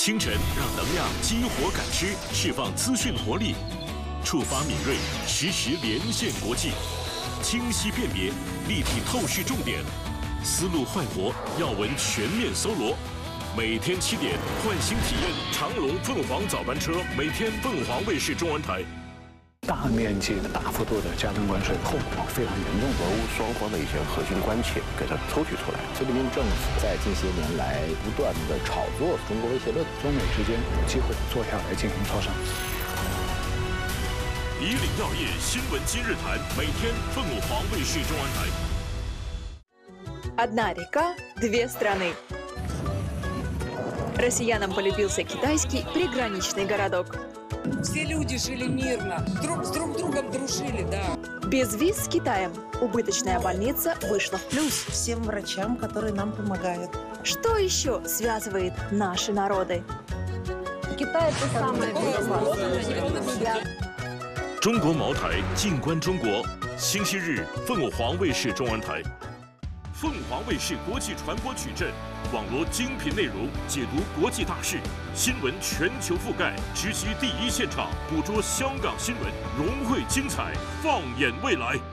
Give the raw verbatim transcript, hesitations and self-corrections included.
清晨让能量激活感知，释放资讯活力，触发敏锐，实时连线国际，清晰辨别，立体透视重点，思路焕活，要闻全面搜罗。每天七点，换新体验长隆凤凰早班车，每天凤凰卫视中文台。 大面积的、大幅度的加征关税，后果非常严重。 俄乌双方的一些核心关切给它抽取出来。 习近平政府在近些年来不断的炒作中国威胁论， 中美之间有机会坐下来进行磋商。 以岭药业新闻今日谈，每天凤凰卫视中文台。 Одна река, две страны. Россиянам полюбился китайский приграничный городок. Все люди жили мирно, друг с друг другом дружили, да. Без виз с Китаем. Убыточная больница вышла в плюс. Всем врачам, которые нам помогают. Что еще связывает наши народы? Китай это самое безопасное. 中国茅台，静观中国。星期日，凤凰卫视中文台。 凤凰卫视国际传播矩阵，网罗精品内容，解读国际大事，新闻全球覆盖，直击第一现场，捕捉香港新闻，融汇精彩，放眼未来。